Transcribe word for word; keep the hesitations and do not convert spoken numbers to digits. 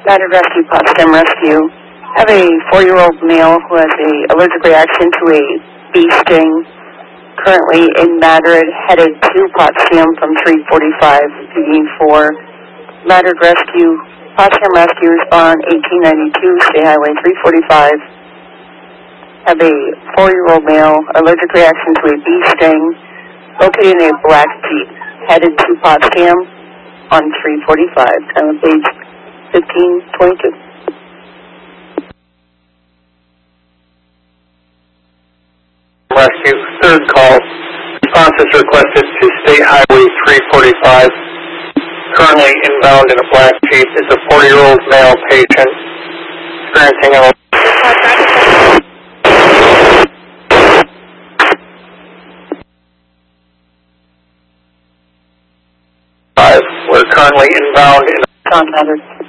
Ladder Rescue, Potsdam Rescue. I have a four-year-old male who has a allergic reaction to a bee sting, currently in Madrid, headed to Potsdam from three forty-five, Union four. Ladder Rescue, Potsdam Rescue, respond eighteen ninety-two, State Highway three forty-five. Have a four-year-old male, allergic reaction to a bee sting, located in a black Jeep, headed to Potsdam on three forty-five, time of page fifteen twenty-two. Rescue, third call. Response is requested to State Highway three forty-five. Currently inbound in a black Jeep is a forty-year-old male patient experiencing a... We're currently inbound in... Contact